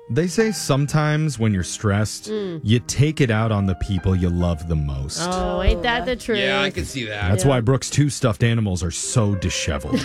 They say sometimes when you're stressed, you take it out on the people you love the most. Oh, ain't that the truth? Yeah, I can see that. That's why Brooke's 2 stuffed animals are so disheveled.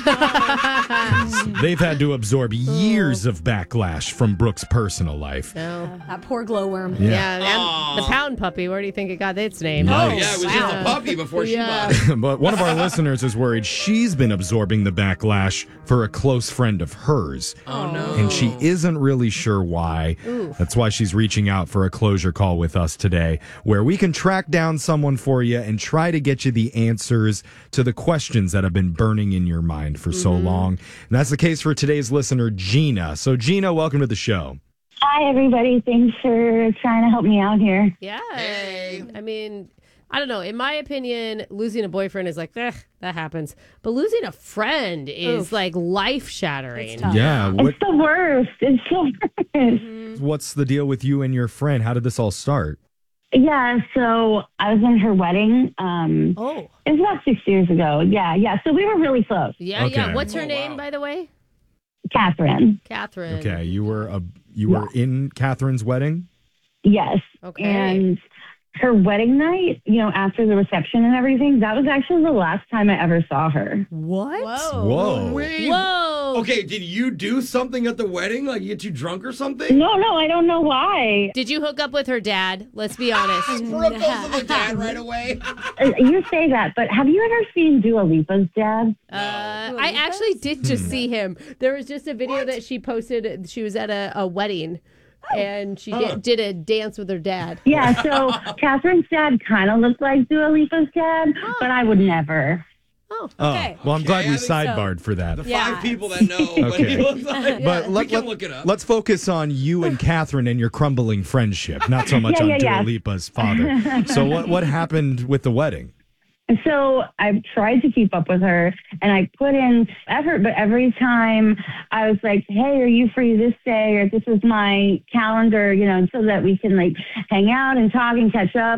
They've had to absorb years of backlash from Brooke's personal life. No. That poor glowworm. Yeah, and the pound puppy, where do you think it got its name? Oh, yeah, it was just a puppy before she bought it. But one of our listeners is worried she's been absorbing the backlash for a close friend of hers. Oh, no. And she isn't really sure why. That's why she's reaching out for a closure call with us today, where we can track down someone for you and try to get you the answers to the questions that have been burning in your mind for so long. And that's the case for today's listener, Gina. So, Gina, welcome to the show. Hi, everybody. Thanks for trying to help me out here. Yeah. I mean, I don't know. In my opinion, losing a boyfriend is like, that happens. But losing a friend is like life-shattering. Yeah. It's the worst. It's the worst. What's the deal with you and your friend? How did this all start? Yeah, so I was in her wedding. It was about 6 years ago. Yeah. So we were really close. Yeah. Okay. What's her name, by the way? Catherine. Catherine. Okay, you were in Catherine's wedding? Yes. Okay. And her wedding night, after the reception and everything, that was actually the last time I ever saw her. What? Whoa. Wait. Whoa. Okay, did you do something at the wedding? Like, you get too drunk or something? No, I don't know why. Did you hook up with her dad? Let's be honest. Brooke goes to the dad right away. You say that, but have you ever seen Dua Lipa's dad? I actually did just see him. There was just a video that she posted. She was at a wedding, and she did a dance with her dad. Yeah, so Catherine's dad kind of looked like Dua Lipa's dad, but I would never. Oh, Okay. Well, I'm glad we I think so. sidebarred for that. The 5 people that know what he looks like. But we can look it up. let's focus on you and Catherine and your crumbling friendship, not so much on Dua Lipa's father. So what happened with the wedding? So I've tried to keep up with her, and I put in effort, but every time I was like, hey, are you free this day? Or this is my calendar, so that we can hang out and talk and catch up.